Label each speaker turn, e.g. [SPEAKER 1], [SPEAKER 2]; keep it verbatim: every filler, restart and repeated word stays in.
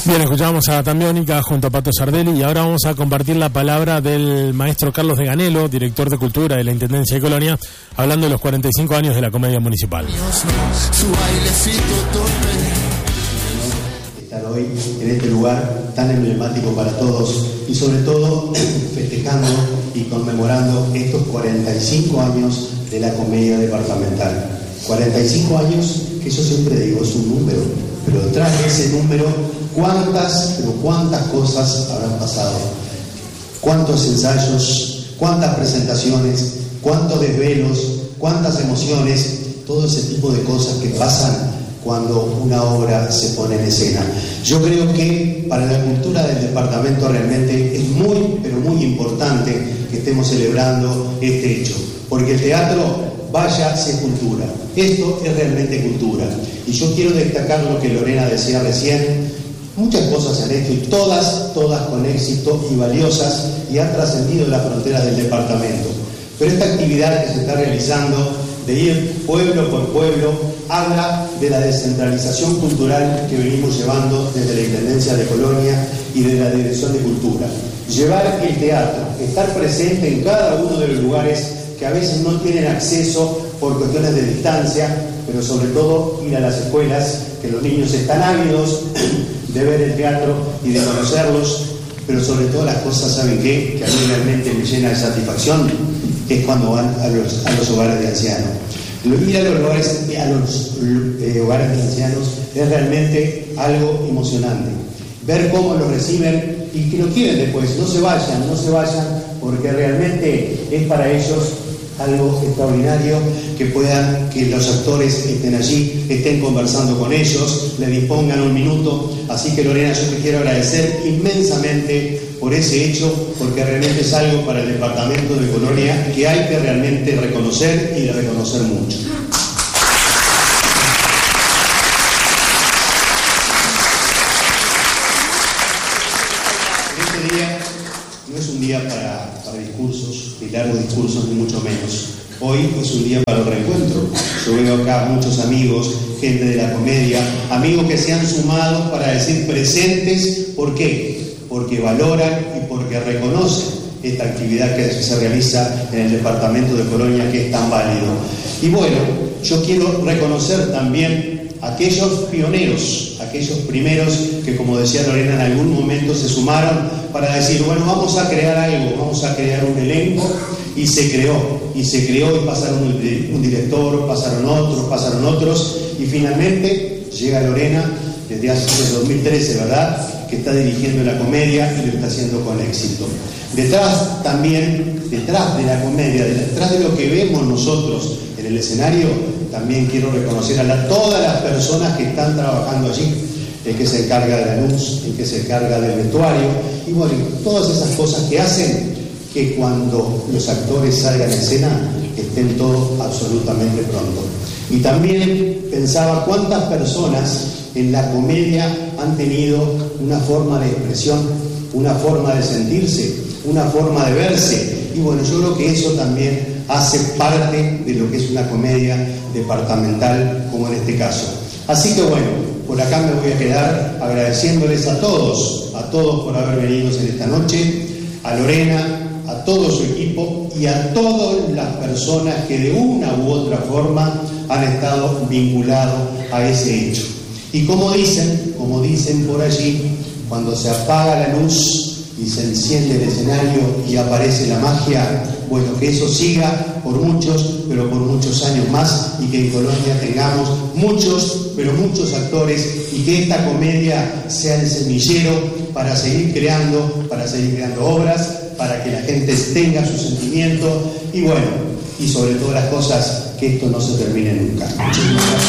[SPEAKER 1] Bien, escuchamos a Tambiónica junto a Pato Sardelli y ahora vamos a compartir la palabra del maestro Carlos de Ganelo, director de Cultura de la Intendencia de Colonia, hablando de los cuarenta y cinco años de la Comedia Municipal.
[SPEAKER 2] Estar hoy en este lugar tan emblemático para todos y sobre todo festejando y conmemorando estos cuarenta y cinco años de la Comedia Departamental. cuarenta y cinco años que yo siempre digo es un número, pero detrás de ese número cuántas, pero cuántas cosas habrán pasado, cuántos ensayos, cuántas presentaciones, cuántos desvelos, cuántas emociones, todo ese tipo de cosas que pasan cuando una obra se pone en escena. Yo creo que para la cultura del departamento realmente es muy, pero muy importante que estemos celebrando este hecho, porque el teatro, vaya, es cultura. Esto es realmente cultura. Y yo quiero destacar lo que Lorena decía recién. Muchas cosas se han hecho y todas, todas con éxito y valiosas y han trascendido las fronteras del departamento. Pero esta actividad que se está realizando de ir pueblo por pueblo habla de la descentralización cultural que venimos llevando desde la Intendencia de Colonia y de la Dirección de Cultura. Llevar el teatro, estar presente en cada uno de los lugares que a veces no tienen acceso por cuestiones de distancia, pero sobre todo ir a las escuelas, que los niños están ávidos de ver el teatro y de conocerlos, pero sobre todo las cosas, ¿saben qué? Que a mí realmente me llena de satisfacción, es cuando van a los, a los hogares de ancianos. Ir a los hogares, a los, eh, hogares de ancianos es realmente algo emocionante. Ver cómo los reciben y que lo quieren después, no se vayan, no se vayan, porque realmente es para ellos algo extraordinario que puedan, que los actores estén allí, estén conversando con ellos, le dispongan un minuto. Así que Lorena, yo te quiero agradecer inmensamente por ese hecho, porque realmente es algo para el departamento de Colonia que hay que realmente reconocer y reconocer mucho. Este día no es un día para, para discursos, ni largos discursos, ni mucho menos. Hoy es un día para el reencuentro. Yo veo acá muchos amigos, gente de la comedia, amigos que se han sumado para decir presentes. ¿Por qué? Porque valoran y porque reconocen esta actividad que se realiza en el departamento de Colonia, que es tan válido. Y bueno, yo quiero reconocer también a aquellos pioneros, aquellos primeros que, como decía Lorena, en algún momento se sumaron para decir, bueno, vamos a crear algo, vamos a crear un elenco, y se creó, y se creó, y pasaron un, un director, pasaron otros, pasaron otros, y finalmente llega Lorena desde hace desde dos mil trece, ¿verdad?, que está dirigiendo la comedia y lo está haciendo con éxito. Detrás también, detrás de la comedia, detrás de lo que vemos nosotros en el escenario, también quiero reconocer a la, todas las personas que están trabajando allí, el que se encarga de la luz, el que se encarga del vestuario, y bueno, todas esas cosas que hacen que cuando los actores salgan a escena estén todos absolutamente pronto. Y también pensaba cuántas personas en la comedia han tenido una forma de expresión, una forma de sentirse, una forma de verse, y bueno, yo creo que eso también hace parte de lo que es una comedia departamental, como en este caso. Así que bueno, por acá me voy a quedar agradeciéndoles a todos, a todos por haber venido en esta noche, a Lorena, a todo su equipo y a todas las personas que de una u otra forma han estado vinculados a ese hecho. Y como dicen, como dicen por allí, cuando se apaga la luz y se enciende el escenario y aparece la magia, bueno, que eso siga por muchos, pero por muchos años más, y que en Colonia tengamos muchos, pero muchos actores, y que esta comedia sea el semillero para seguir creando, para seguir creando obras, para que la gente tenga su sentimiento, y bueno, y sobre todas las cosas, que esto no se termine nunca. Muchísimas gracias.